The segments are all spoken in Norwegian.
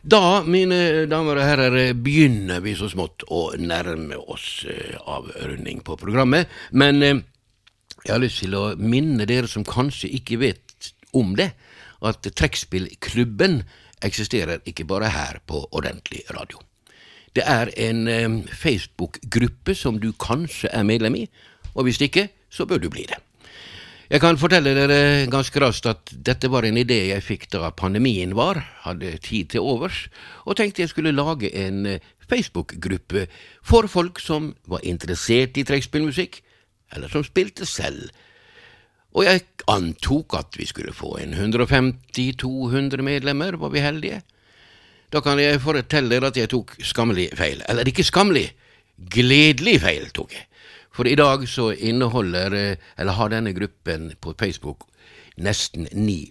Da, mine damer og herrer, begynner vi så smått å nærme oss avrunding på programmet, men jeg har lyst til å minne dere som kanskje ikke vet om det, at trekkspillklubben eksisterer ikke bare her på Ordentlig Radio. Det er en Facebook-gruppe som du kanskje er medlem i, og hvis ikke, så bør du bli det. Jeg kan fortelle dere ganske raskt at dette var en idé jeg fikk da pandemien var, hadde tid til overs, og tenkte jeg skulle lage en Facebook-gruppe for folk som var interessert i trekkspillmusikk, eller som spilte selv. Og jeg antok at vi skulle få en 150-200 medlemmer, var vi heldige. Da kan jeg fortelle dere at jeg tok skammelig feil, eller ikke skammelig, gledelig feil tok jeg. For i dag så har denne gruppen på Facebook nesten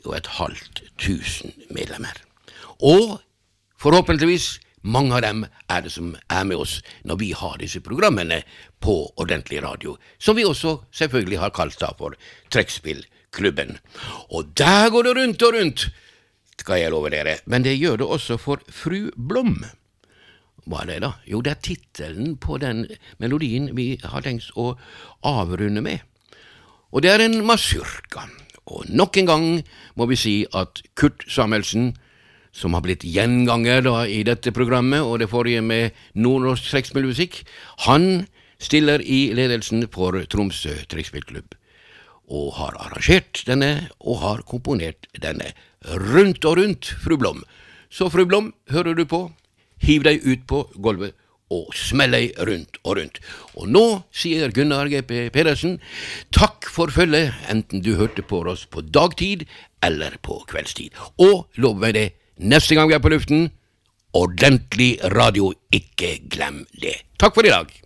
9.500 medlemmer. Og forhåpentligvis mange av dem er det som er med oss når vi har disse programmene på Ordentlig Radio, som vi også selvfølgelig har kalt da for Trekkspillklubben. Og der går det rundt og rundt, skal jeg love dere, men det gjør det også for Fru Blom. Hva er det da? Jo, det er titelen på den melodien vi har tenkt å avrunde med. Og det er en mazurka. Og nok en gang må vi si at Kurt Samuelsen, som har blitt gjenganger da i dette programmet, og det forrige med nordnorsk trekkspillmusikk, han stiller i ledelsen for Tromsø trekkspillklubb, og har arrangert denne, og har komponert denne. Rundt og rundt, Fru Blom. Så Fru Blom, hører du på? Hiv deg ut på gulvet og smell deg rundt og rundt. Og nå sier Gunnar G.P. Pedersen, takk for følget, enten du hørte på oss på dagtid eller på kveldstid. Og lov meg det, neste gang vi er på luften, Ordentlig Radio, ikke glem det. Takk for i dag.